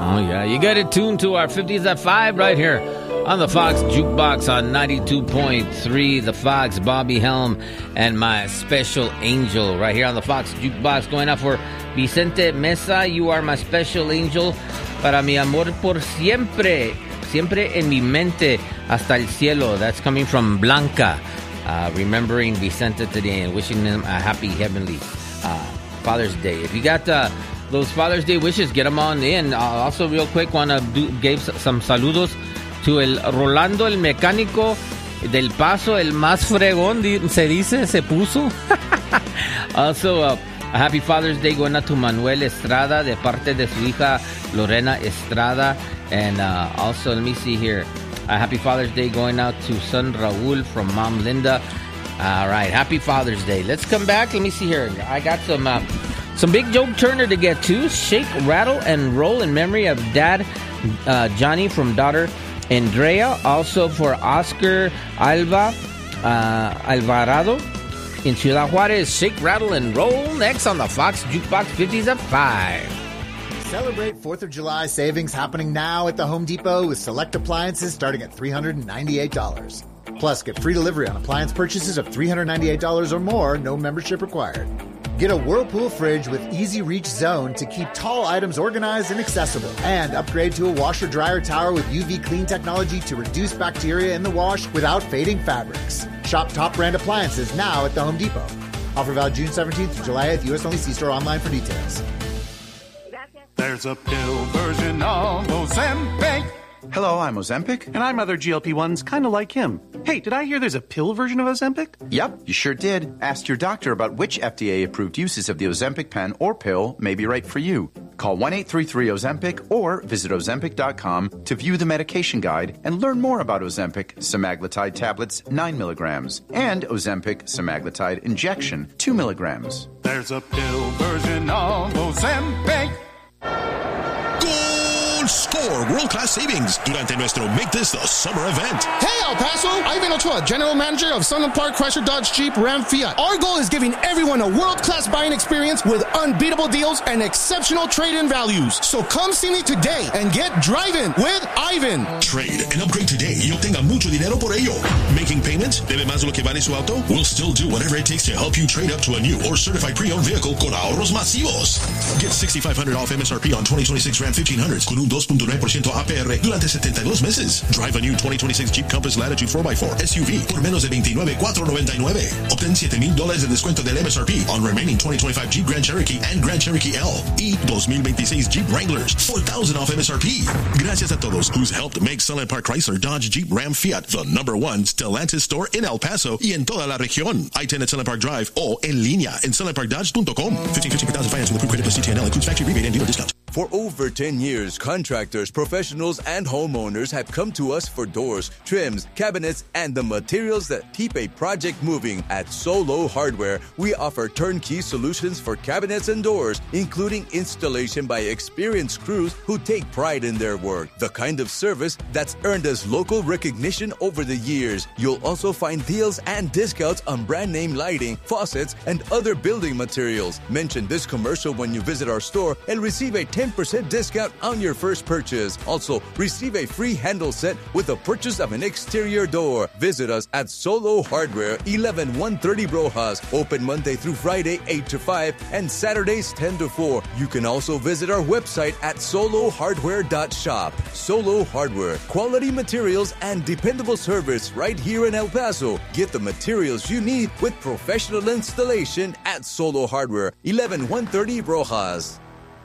Oh, yeah. You get it tuned to our 50s at 5 right here on the Fox Jukebox on 92.3. The Fox, Bobby Helm, and my special angel right here on the Fox Jukebox. Going out for Vicente Mesa. You are my special angel. Para mi amor por siempre. Siempre en mi mente hasta el cielo. That's coming from Blanca. Remembering Vicente today and wishing him a happy heavenly Father's Day. If you got those Father's Day wishes, get them on in. Also, real quick, want to give some saludos to el Rolando, el mecánico del Paso, el más fregón, se puso. Also, a happy Father's Day going out to Manuel Estrada de parte de su hija Lorena Estrada. And also, let me see here. A happy Father's Day going out to son Raul from mom Linda. All right, happy Father's Day. Let's come back. Let me see here. I got some Big Joe Turner to get to. Shake, rattle, and roll in memory of Dad Johnny from daughter Andrea. Also for Oscar Alvarado in Ciudad Juarez. Shake, rattle, and roll next on the Fox Jukebox 50s at 5. Celebrate 4th of July savings happening now at the Home Depot with select appliances starting at $398. Plus, get free delivery on appliance purchases of $398 or more, no membership required. Get a Whirlpool fridge with Easy Reach Zone to keep tall items organized and accessible. And upgrade to a washer-dryer tower with UV clean technology to reduce bacteria in the wash without fading fabrics. Shop top brand appliances now at the Home Depot. Offer valid June 17th to July 8th. U.S. only. See store online for details. There's a pill version of Ozempic. Hello, I'm Ozempic. And I'm other GLP-1s, kind of like him. Hey, did I hear there's a pill version of Ozempic? Yep, you sure did. Ask your doctor about which FDA-approved uses of the Ozempic pen or pill may be right for you. Call 1-833-OZEMPIC or visit Ozempic.com to view the medication guide and learn more about Ozempic semaglutide tablets 9 milligrams and Ozempic semaglutide injection 2 milligrams. There's a pill version of Ozempic. Score world-class savings durante nuestro Make This the Summer event. Hey, El Paso! Ivan Ochoa, General Manager of Sunland Park Chrysler Dodge Jeep Ram Fiat. Our goal is giving everyone a world-class buying experience with unbeatable deals and exceptional trade-in values. So come see me today and get driving with Ivan. Trade and upgrade today y obtenga mucho dinero por ello. Making payments? ¿Debe más de lo que vale su auto? We'll still do whatever it takes to help you trade up to a new or certified pre-owned vehicle con ahorros masivos. Get $6,500 off MSRP on 2026 Ram 1500s con un 2.9% APR durante 72 meses. Drive a new 2026 Jeep Compass Latitude 4x4 SUV por menos de $29,499. Obtén $7,000 de descuento del MSRP on remaining 2025 Jeep Grand Cherokee and Grand Cherokee L y 2026 Jeep Wranglers. $4,000 off MSRP. Gracias a todos who's helped make Sunland Park Chrysler Dodge Jeep Ram Fiat the #1 Stellantis store in El Paso y en toda la región. I-10 at Sunland Park Drive o en línea en sunlandparkdodge.com. 1515 per thousand finance with approved credit plus CTNL includes factory rebate and dealer discount. For over 10 years, contractors, professionals, and homeowners have come to us for doors, trims, cabinets, and the materials that keep a project moving. At Solo Hardware, we offer turnkey solutions for cabinets and doors, including installation by experienced crews who take pride in their work. The kind of service that's earned us local recognition over the years. You'll also find deals and discounts on brand name lighting, faucets, and other building materials. Mention this commercial when you visit our store and receive a 10% discount on your first purchase. Also, receive a free handle set with the purchase of an exterior door. Visit us at Solo Hardware, 11130 Rojas. Open Monday through Friday, 8 to 5, and Saturdays, 10 to 4. You can also visit our website at solohardware.shop. Solo Hardware, quality materials and dependable service right here in El Paso. Get the materials you need with professional installation at Solo Hardware, 11130 Rojas.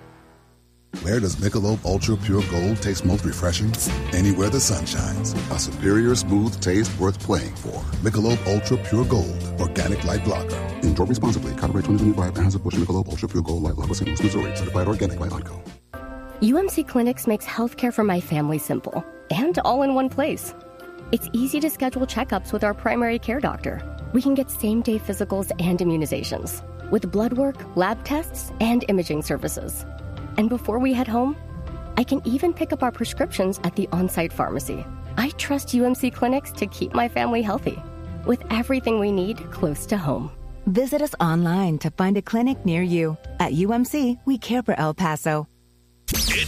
Where does Michelob Ultra Pure Gold taste most refreshing? Anywhere the sun shines. A superior smooth taste worth playing for. Michelob Ultra Pure Gold, organic light lager. Enjoy responsibly. Copyright 2025. Anheuser-Busch Michelob Ultra Pure Gold Light Lager, St. Louis, Missouri. Certified organic by ADCO. UMC Clinics makes healthcare for my family simple and all in one place. It's easy to schedule checkups with our primary care doctor. We can get same-day physicals and immunizations with blood work, lab tests, and imaging services. And before we head home, I can even pick up our prescriptions at the on-site pharmacy. I trust UMC Clinics to keep my family healthy, with everything we need close to home. Visit us online to find a clinic near you. At UMC, we care for El Paso.